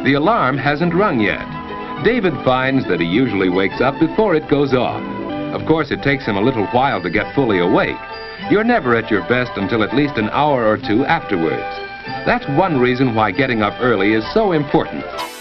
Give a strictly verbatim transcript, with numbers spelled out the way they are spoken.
The alarm hasn't rung yet. David finds that he usually wakes up before it goes off. Of course, it takes him a little while to get fully awake. You're never at your best until at least an hour or two afterwards. That's one reason why getting up early is so important.